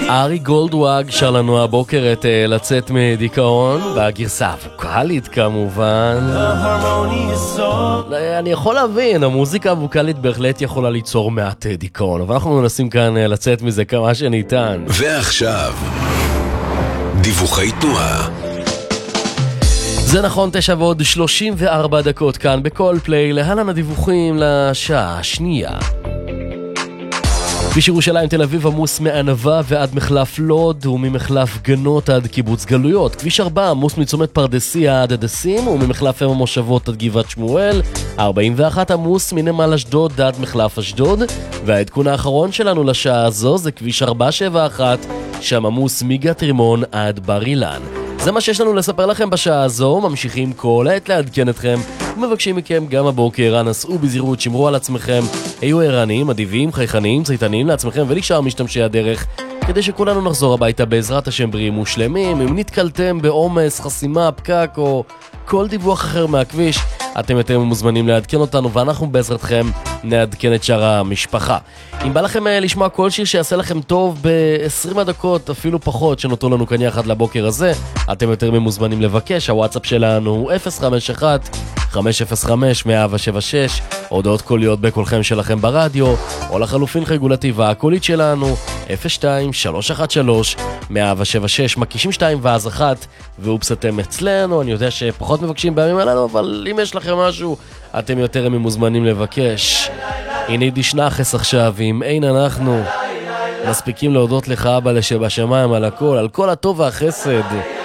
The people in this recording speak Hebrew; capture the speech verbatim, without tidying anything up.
ארי גולדוואג שר לנו הבוקר את לצאת מדיכאון, בגרסה הווקלית כמובן. אני יכול להבין, המוזיקה הווקלית בהחלט יכולה ליצור מעט דיכאון, אבל אנחנו מנסים כאן לצאת מזה כמה שניתן. ועכשיו, דיווחי תנועה. זה נכון, תשע ועוד שלושים וארבע דקות כאן בכל פליי, להלן הדיווחים לשעה השנייה. כביש ירושלים תל אביב עמוס מענבה ועד מחלף לוד וממחלף גנות עד קיבוץ גלויות. כביש ארבע עמוס מצומת פרדסיה עד הדסים וממחלף אם המושבות עד גבעת שמואל. ארבעים ואחת עמוס מנמל אשדוד עד מחלף אשדוד. והעדכון האחרון שלנו לשעה הזו זה כביש ארבע שבע אחת, שם עמוס מגת רימון עד בר אילן. זה מה שיש לנו לספר לכם בשעה הזו, ממשיכים כל העת לעדכן אתכם, ומבקשים מכם גם הבוקר, נסעו בזהירות, שמרו על עצמכם, היו ערניים, אדיבים, חייכניים, צייתניים לעצמכם ולשאר משתמשי הדרך, כדי שכולנו נחזור הביתה בעזרת השם בריאים ושלמים. אם נתקלתם בעומס, חסימה, פקק או כל דיווח אחר מהכביש, אתם יותר מוזמנים לעדכן אותנו, ואנחנו בעזרתכם נעדכן את שאר המשפחה. אם בא לכם לשמוע כל שיר שיעשה לכם טוב ב-עשרים דקות, אפילו פחות, שנותרו לנו כאן יחד לבוקר הזה, אתם יותר ממוזמנים לבקש. הוואטסאפ שלנו הוא אפס חמש אחת חמש אפס חמש מאה שבע שש, הודעות קוליות בקולכם שלכם ברדיו, או לחלופין רגולטיבה הקולית שלנו אפס שתיים שלוש אחת שלוש מאה שבע שש, מקישים שתיים ואז אחת, ואופס אתם אצלנו. אני יודע שפחות מבקשים בימים עלינו, אבל אם יש לכם משהו, אתם יותר ממוזמנים לבקש. הנה דשנחס עכשיו, אם אין אנחנו מספיקים להודות לך אבא שבשמיים על הכל, על כל הטוב והחסד